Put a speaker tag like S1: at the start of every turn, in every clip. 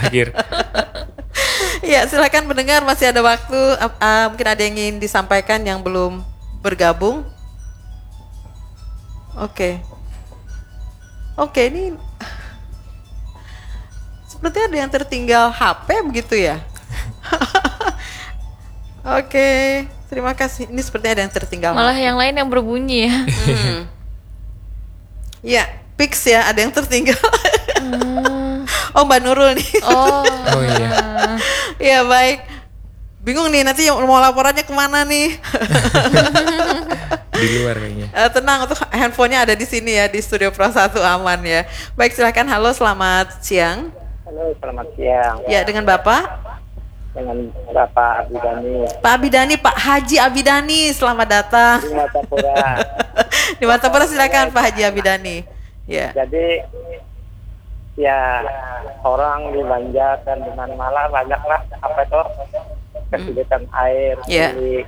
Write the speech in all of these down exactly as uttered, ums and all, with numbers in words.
S1: terakhir.
S2: Ya, silakan pendengar, masih ada waktu. Uh, uh, mungkin ada yang ingin disampaikan yang belum bergabung. Oke. Oke, ini seperti ada yang tertinggal H P begitu ya. Oke, terima kasih. Ini seperti ada yang tertinggal.
S3: Malah
S2: H P.
S3: yang lain yang berbunyi ya.
S2: Hmm. Ya, Pix ya, ada yang tertinggal.
S3: Hmm.
S2: Oh, Mbak Nurul nih.
S3: Oh,
S1: Oh iya.
S2: Ya baik. Bingung nih nanti mau laporannya kemana nih?
S1: Di luar kayaknya.
S2: Uh, tenang, untuk handphonenya ada di sini ya, di Studio Pro satu aman ya. Baik, silakan. Halo, selamat siang.
S4: Halo, selamat siang.
S2: Ya, dengan Bapak?
S4: Dengan Bapak Abidani
S2: Pak Abidani, Pak Haji Abidani, selamat datang.
S4: di Matapura.
S2: Di Matapura, silakan Pak Haji Abidani. Ya.
S4: Jadi ya orang di Banjar dan di mana-mana banyaklah apa itu kesulitan air.
S2: Ya.
S4: Di,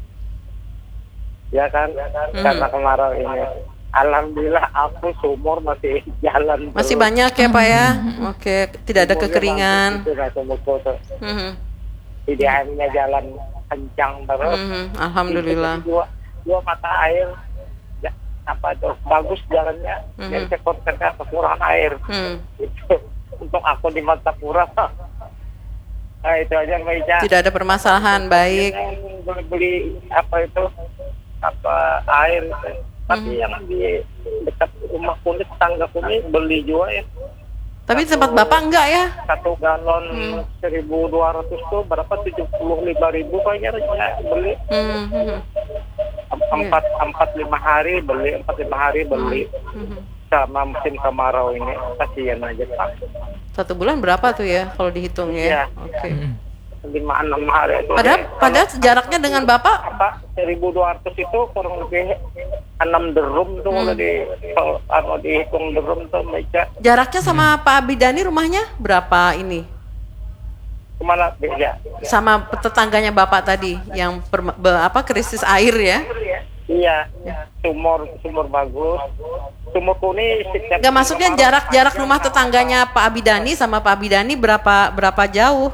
S4: ya kan,
S2: Hmm.
S4: karena kemarau ini. Alhamdulillah aku sumur masih jalan.
S2: Masih
S4: terus.
S2: banyak ya Pak ya? Oke, tidak ada
S4: Sumurnya
S2: kekeringan.
S4: bagus, itu nggak sumurku tuh.
S2: Mhm.
S4: P D A M-nya jalan kencang terus.
S2: Mhm. Alhamdulillah.
S4: Dua, dua mata air, ya, apa itu bagus jalannya.
S2: Mhm.
S4: Jadi sekonsentrasi kekurangan air.
S2: Hmm.
S4: Itu untuk aku di Matapura. Nah itu aja Mbak Ica.
S2: Tidak ada permasalahan, baik.
S4: Yang beli-beli apa itu apa air itu. Tapi
S2: Mhm.
S4: yang di dekat rumah kulit tetangga kulit beli juga ya.
S2: Tapi di tempat Bapak enggak ya?
S4: Satu galon
S2: Hmm.
S4: seribu dua ratus tuh berapa tujuh puluh lima ribu kayaknya ya, beli.
S2: Hmm. Hmm.
S4: Empat empat lima hari beli empat lima hari beli
S2: Hmm.
S4: sama musim kemarau ini kasihan aja Pak.
S2: Satu bulan berapa tuh ya kalau dihitung ya?
S4: Iya.
S2: Oke.
S4: Lima enam hari itu.
S2: Padahal,
S4: deh.
S2: padahal jaraknya dengan Bapak
S4: Apa seribu dua ratus itu kurang lebih enam derum tuh kalau di kalau kalau dihitung derum tuh meja
S2: jaraknya sama Pak Abidani rumahnya berapa ini?
S4: kemana beda?
S2: Sama tetangganya Bapak tadi yang per, be- apa krisis air ya?
S4: Iya, sumur sumur bagus. Sumur kuning setiap
S2: Enggak, maksudnya jarak-jarak rumah tetangganya Pak Abidani sama Pak Abidani berapa berapa jauh?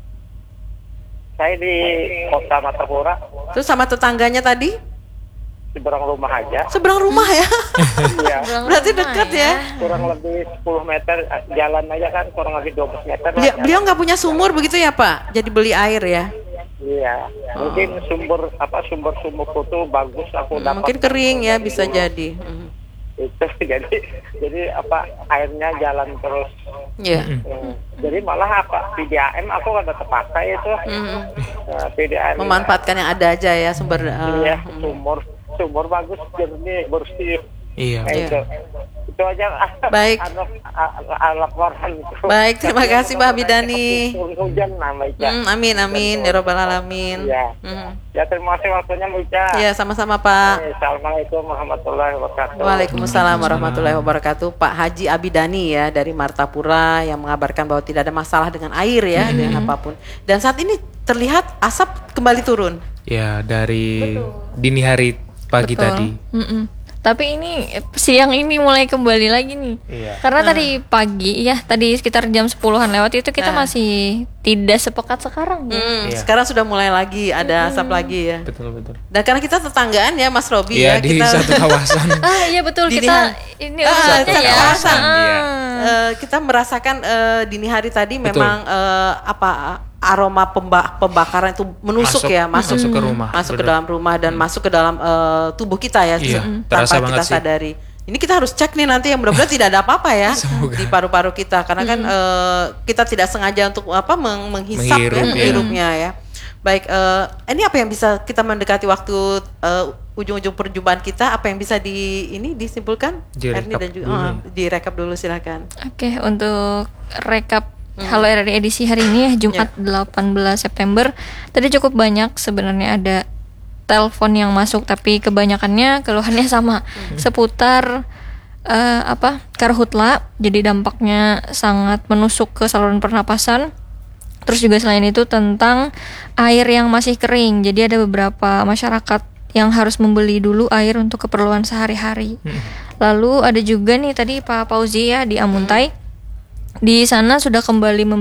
S4: saya di kota Matapura
S2: Terus sama tetangganya tadi?
S4: seberang rumah aja.
S2: Seberang rumah ya?
S4: Iya.
S2: Berarti dekat ya?
S4: Kurang lebih sepuluh meter jalan aja kan kurang lebih dua belas meter.
S2: Beliau,
S4: lah.
S2: beliau nggak punya sumur begitu ya Pak? Jadi beli air ya?
S4: Iya. Mungkin sumber apa sumber-sumber itu bagus aku
S2: Hmm,
S4: dapat.
S2: mungkin kering ya, bisa jadi. Hmm.
S4: Itu jadi jadi apa airnya jalan terus.
S2: Ya.
S4: Hmm. Jadi malah apa P D A M aku ada terpakai itu.
S2: Hmm.
S4: Nah, P D A M
S2: Memanfaatkan yang ada aja ya sumber. uh,
S4: iya, sumur sumur bagus jernih bersih.
S1: Iya.
S4: Nah, itu. Itu aja.
S2: Baik.
S4: Anu, a- a- laporan itu.
S2: Baik, terima kasih Pak Abidani.
S4: Hujan nama Ica.
S2: Hmm, amin amin ya robbal alamin.
S4: Iya.
S2: Hmm.
S4: Ya terima kasih waktunya Mbak Ica.
S2: Ya, sama-sama Pak.
S4: Assalamualaikum warahmatullahi wabarakatuh.
S2: Waalaikumsalam warahmatullahi wabarakatuh. Pak Haji Abidani ya dari Martapura yang mengabarkan bahwa tidak ada masalah dengan air ya, dengan apapun. Dan saat ini terlihat asap kembali turun.
S1: Ya, dari dini hari pagi
S3: Betul.
S1: tadi.
S3: Mm-mm. Tapi ini eh, siang ini mulai kembali lagi nih.
S1: Iya.
S3: Karena tadi pagi ya, tadi sekitar jam sepuluhan lewat itu kita
S2: Ah.
S3: masih tidak sepekat sekarang ya.
S2: Hmm,
S1: Iya.
S2: Sekarang sudah mulai lagi ada asap lagi ya.
S1: Betul, betul.
S2: Dan karena kita tetanggaan ya Mas Robi
S1: Iya,
S2: ya,
S1: di
S2: kita
S1: satu kawasan.
S3: Ah iya betul
S2: Dini
S3: kita
S2: hari.
S3: ini
S2: Ah,
S3: urusannya
S2: satu
S3: ya.
S2: kawasan,
S3: Ah.
S1: iya.
S2: eh, kita merasakan eh, dini hari tadi
S1: Betul.
S2: memang eh, apa aroma pemba- pembakaran itu menusuk
S1: Masuk,
S2: ya, masuk
S1: masuk ke rumah,
S2: masuk ke
S1: benar.
S2: dalam rumah dan masuk ke dalam eh, tubuh kita ya,
S1: Iya,
S2: se-
S1: terasa
S2: tanpa
S1: banget
S2: kita
S1: sih.
S2: sadari. Ini kita harus cek nih nanti yang mudah-mudahan tidak ada apa-apa ya
S1: Semoga.
S2: di paru-paru kita karena kan eh, kita tidak sengaja untuk apa meng- menghisap
S1: Menghirup,
S2: ya,
S1: ya.
S2: menghirupnya ya. Baik, eh, ini apa yang bisa kita mendekati waktu eh, ujung-ujung perjumpaan kita? Apa yang bisa di ini disimpulkan?
S1: Direkap
S2: Erni dan juga
S1: dulu.
S2: oh, direkap dulu silakan.
S3: Oke, untuk rekap Halo R R I edisi hari ini ya Jumat delapan belas September. Tadi cukup banyak sebenarnya ada telepon yang masuk tapi kebanyakannya keluhannya sama seputar eh, apa karhutla. Jadi dampaknya sangat menusuk ke saluran pernapasan. Terus juga selain itu tentang air yang masih kering. Jadi ada beberapa masyarakat yang harus membeli dulu air untuk keperluan sehari-hari. Lalu ada juga nih tadi Pak Fauzi ya di Amuntai. Di sana sudah kembali memberlakukan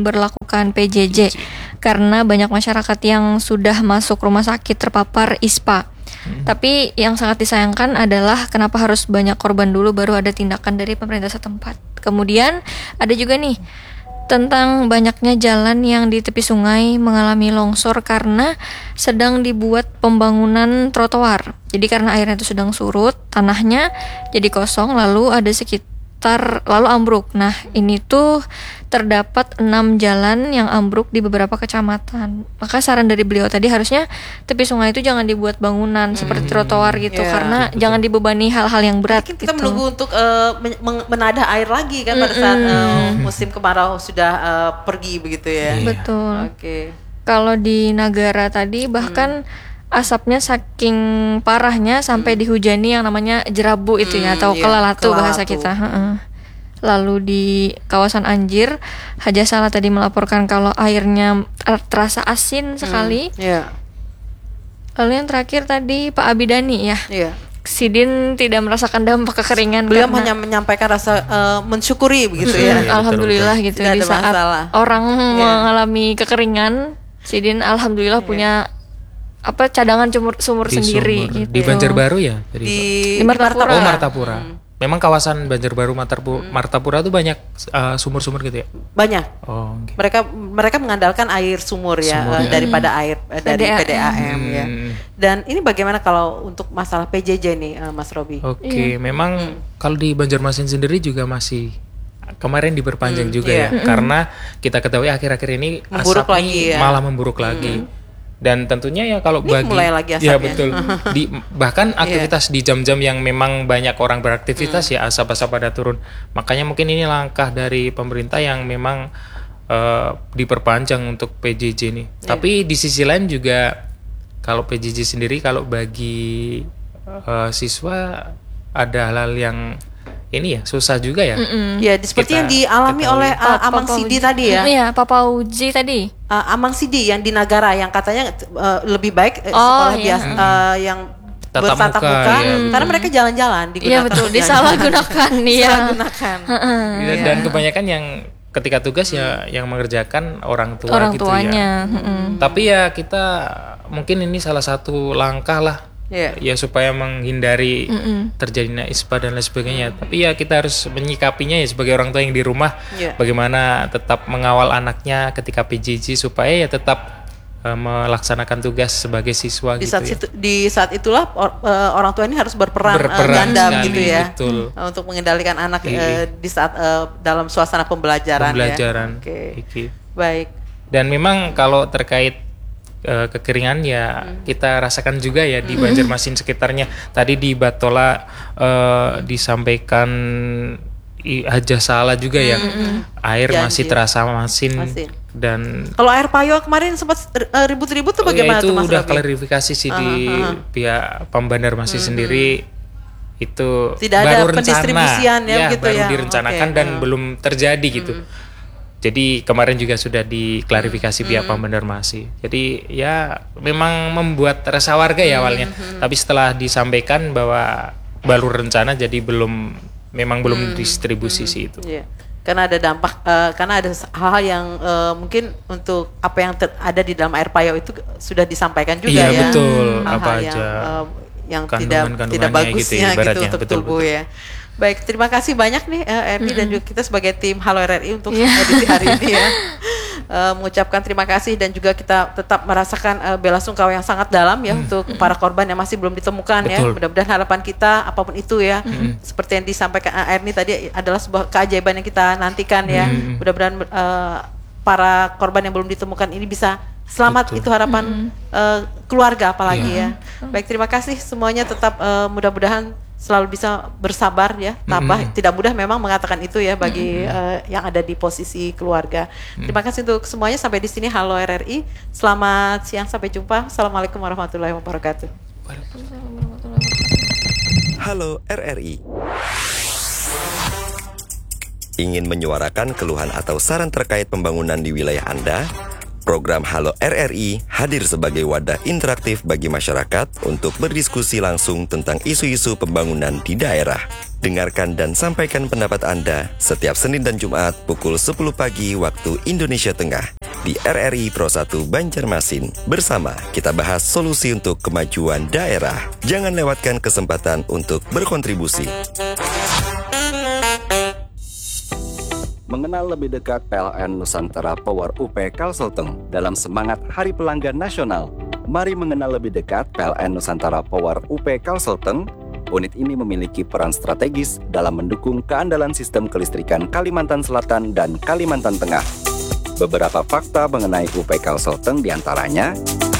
S3: bukan P J J, karena banyak masyarakat yang sudah masuk rumah sakit terpapar I S P A. Hmm. Tapi yang sangat disayangkan adalah kenapa harus banyak korban dulu baru ada tindakan dari pemerintah setempat. Kemudian ada juga nih tentang banyaknya jalan yang di tepi sungai mengalami longsor karena sedang dibuat pembangunan trotoar. Jadi karena airnya itu sedang surut, tanahnya jadi kosong, lalu ada sekitar lalu ambruk. Nah, ini tuh terdapat enam jalan yang ambruk di beberapa kecamatan. Maka saran dari beliau tadi harusnya tepi sungai itu jangan dibuat bangunan hmm. seperti trotoar gitu, yeah. karena betul, jangan dibebani hal-hal yang berat.
S2: Kita
S3: gitu.
S2: menunggu untuk uh, men- menadah air lagi kan pada saat uh, musim kemarau sudah uh, pergi begitu ya.
S3: Yeah. Betul.
S2: Oke. Okay.
S3: Kalau di Nagara tadi bahkan hmm. asapnya saking parahnya sampai hmm. dihujani yang namanya jerabu itu ya, atau
S2: hmm,
S3: kelalatu
S2: iya,
S3: bahasa kita. Heeh. Lalu di kawasan Anjir, Haja Salah tadi melaporkan kalau airnya terasa asin sekali.
S2: Hmm, yeah.
S3: Lalu yang terakhir tadi Pak Abidani ya.
S2: Yeah.
S3: Sidin tidak merasakan dampak kekeringan.
S2: Beliau
S3: karena
S2: hanya menyampaikan rasa uh, mensyukuri begitu ya.
S3: Hmm, alhamdulillah gitu
S2: tidak
S3: di saat
S2: masalah.
S3: orang
S2: yeah.
S3: mengalami kekeringan, Sidin alhamdulillah yeah. punya apa cadangan sumur, sumur
S1: di
S3: sendiri
S1: sumur.
S3: gitu.
S1: Di Banjarbaru ya?
S2: Di,
S3: di, di Martapura.
S1: Oh, Martapura.
S2: Hmm.
S1: Memang kawasan Banjarbaru Martapura, hmm. Martapura tuh banyak uh, sumur-sumur gitu ya?
S2: Banyak.
S1: Oh, okay.
S2: Mereka mereka mengandalkan air sumur ya,
S1: sumur,
S2: uh,
S1: ya.
S2: daripada air uh, dari P D A M
S1: hmm.
S2: ya. Dan ini bagaimana kalau untuk masalah P J J nih, uh, Mas Robi?
S1: Oke, okay. yeah. memang hmm. kalau di Banjarmasin sendiri juga masih kemarin diperpanjang hmm, juga yeah. ya, hmm. karena kita ketahui akhir-akhir ini
S2: memburuk
S1: asapnya
S2: lagi ya.
S1: malah memburuk lagi. Hmm. Dan tentunya ya kalau
S2: ini
S1: bagi
S2: mulai lagi asapnya.
S1: ya betul di bahkan aktivitas yeah. di jam-jam yang memang banyak orang beraktivitas hmm. ya asap-asap pada turun. Makanya mungkin ini langkah dari pemerintah yang memang uh, diperpanjang untuk P J J ini. Yeah. Tapi di sisi lain juga kalau P J J sendiri kalau bagi uh, siswa ada hal-hal yang ini ya susah juga ya.
S3: Mm-mm.
S2: Ya seperti yang dialami ketahui. oleh uh, Amang Sidi tadi ya.
S3: Iya, Papa Uji tadi.
S2: Uh, Amang Sidi yang di Nagara yang katanya uh, lebih baik uh,
S3: oh,
S2: sekolah
S3: iya.
S2: biasa uh, yang
S1: tatap
S2: bertatap muka,
S1: muka ya.
S2: karena mereka jalan-jalan digunakan.
S3: Iya betul, disalahgunakan ya.
S2: Disalahgunakan.
S1: ya, dan kebanyakan yang ketika tugas ya yang mengerjakan orang tua
S3: orang
S1: gitu
S3: tuanya.
S1: ya.
S3: Hmm.
S1: Tapi ya kita mungkin ini salah satu langkah lah. Yeah. Ya supaya menghindari Mm-mm. terjadinya I S P A dan lain sebagainya. Mm. Tapi ya kita harus menyikapinya ya sebagai orang tua yang di rumah, yeah. bagaimana tetap mengawal anaknya ketika P J J supaya ya tetap uh, melaksanakan tugas sebagai siswa
S2: di
S1: gitu
S2: saat
S1: ya.
S2: Situ, di saat itulah or, uh, orang tua ini harus berperan,
S1: berperan
S2: uh, ganda
S1: sekali,
S2: gitu ya,
S1: betul.
S2: Uh, untuk mengendalikan anak uh, di saat uh, dalam suasana pembelajaran.
S1: Pembelajaran.
S2: Ya. Oke.
S1: Okay.
S2: Baik.
S1: Dan memang kalau terkait Uh, kekeringan ya hmm. kita rasakan juga ya di Banjarmasin sekitarnya. Tadi di Batola uh, disampaikan i, Haja Salah juga ya, hmm. air Janji. masih terasa masin, masin. Dan
S2: kalau air payo kemarin sempat uh, ribut-ribut tuh bagaimana
S1: ya, itu
S2: tuh Mas
S1: udah
S2: Robi?
S1: Klarifikasi sih uh-huh. di pihak Pembandarmasin hmm. sendiri itu
S2: tidak
S1: baru
S2: ada
S1: rencana
S2: pendistribusian ya,
S1: ya
S2: gitu
S1: baru
S2: ya.
S1: direncanakan
S2: Okay.
S1: dan uh. belum terjadi gitu. Hmm. Jadi kemarin juga sudah diklarifikasi hmm. pihak Pembandarmasin. Jadi ya memang membuat resah warga ya awalnya. Hmm. Tapi setelah disampaikan bahwa baru rencana jadi belum memang belum hmm. distribusi hmm. sih itu.
S2: Yeah. Karena ada dampak, uh, karena ada hal-hal yang uh, mungkin untuk apa yang ter- ada di dalam air payo itu sudah disampaikan juga
S1: iya,
S2: ya.
S1: betul.
S2: Hal-hal
S1: apa
S2: yang,
S1: aja
S2: uh, yang tidak tidak bagusnya gitu, gitu untuk
S1: betul,
S2: tubuh
S1: betul.
S2: ya. Baik, terima kasih banyak nih uh, Erni mm-hmm. dan juga kita sebagai tim Halo R R I untuk
S3: yeah.
S2: edisi hari ini ya. Uh, mengucapkan terima kasih dan juga kita tetap merasakan uh, bela sungkawa yang sangat dalam ya mm-hmm. untuk para korban yang masih belum ditemukan. Betul. Ya. Mudah-mudahan harapan kita apapun itu ya, mm-hmm. seperti yang disampaikan Erni tadi adalah sebuah keajaiban yang kita nantikan ya. Mm-hmm. Mudah-mudahan uh, para korban yang belum ditemukan ini bisa selamat. Betul. Itu harapan mm-hmm. uh, keluarga apalagi yeah. ya. Baik, terima kasih semuanya, tetap uh, mudah-mudahan selalu bisa bersabar ya, tabah. Mm-hmm. Tidak mudah memang mengatakan itu ya bagi mm-hmm. uh, yang ada di posisi keluarga. Mm-hmm. Terima kasih untuk semuanya, sampai di sini Halo R R I. Selamat siang, sampai jumpa. Assalamualaikum warahmatullahi wabarakatuh.
S5: Halo R R I. Ingin menyuarakan keluhan atau saran terkait pembangunan di wilayah Anda? Program Halo R R I hadir sebagai wadah interaktif bagi masyarakat untuk berdiskusi langsung tentang isu-isu pembangunan di daerah. Dengarkan dan sampaikan pendapat Anda setiap Senin dan Jumat pukul sepuluh pagi waktu Indonesia Tengah. di R R I Pro satu Banjarmasin. Bersama kita bahas solusi untuk kemajuan daerah. Jangan lewatkan kesempatan untuk berkontribusi.
S6: Mengenal lebih dekat P L N Nusantara Power U P Kalselteng dalam semangat Hari Pelanggan Nasional. Mari mengenal lebih dekat P L N Nusantara Power U P Kalselteng. Unit ini memiliki peran strategis dalam mendukung keandalan sistem kelistrikan Kalimantan Selatan dan Kalimantan Tengah. Beberapa fakta mengenai U P Kalselteng diantaranya: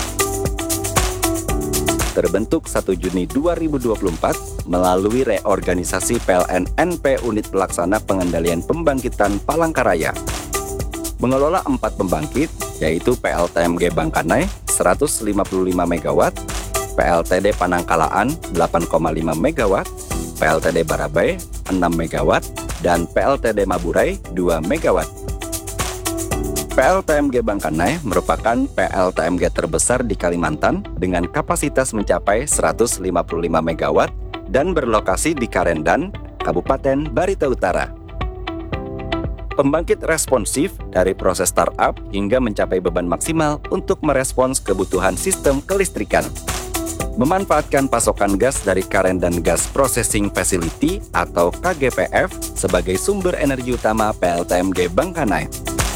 S6: terbentuk satu Juni dua ribu dua puluh empat melalui reorganisasi P L N N P Unit Pelaksana Pengendalian Pembangkitan Palangkaraya. Mengelola empat pembangkit, yaitu P L T M G Bangkanai seratus lima puluh lima megawatt, P L T D Panangkalaan delapan koma lima megawatt, P L T D Barabai enam megawatt, dan P L T D Maburai dua megawatt. P L T M G Bangkanai merupakan P L T M G terbesar di Kalimantan dengan kapasitas mencapai seratus lima puluh lima megawatt dan berlokasi di Karendan, Kabupaten Barito Utara. Pembangkit responsif dari proses startup hingga mencapai beban maksimal untuk merespons kebutuhan sistem kelistrikan. Memanfaatkan pasokan gas dari Karendan Gas Processing Facility atau K G P F sebagai sumber energi utama P L T M G Bangkanai.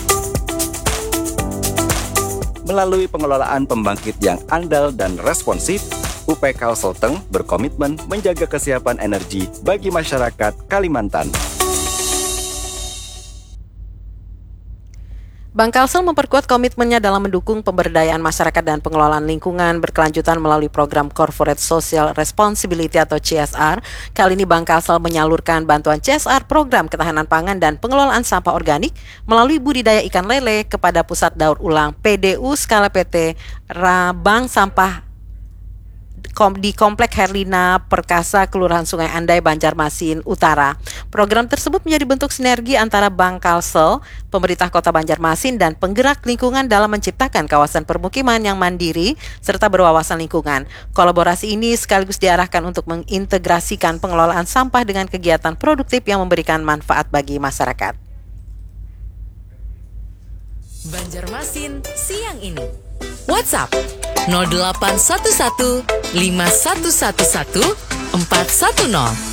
S6: Melalui pengelolaan pembangkit yang andal dan responsif, U P Kalselteng berkomitmen menjaga kesiapan energi bagi masyarakat Kalimantan.
S2: Bank Kalsel memperkuat komitmennya dalam mendukung pemberdayaan masyarakat dan pengelolaan lingkungan berkelanjutan melalui program Corporate Social Responsibility atau C S R. Kali ini Bank Kalsel menyalurkan bantuan C S R program ketahanan pangan dan pengelolaan sampah organik melalui budidaya ikan lele kepada Pusat Daur Ulang P D U skala P T Rabang Sampah di Komplek Herlina Perkasa, Kelurahan Sungai Andai, Banjarmasin Utara. Program tersebut menjadi bentuk sinergi antara Bank Kalsel, pemerintah Kota Banjarmasin, dan penggerak lingkungan dalam menciptakan kawasan permukiman yang mandiri serta berwawasan lingkungan. Kolaborasi ini sekaligus diarahkan untuk mengintegrasikan pengelolaan sampah dengan kegiatan produktif yang memberikan manfaat bagi masyarakat.
S7: Banjarmasin siang ini. WhatsApp nol delapan satu satu lima satu satu satu empat satu nol.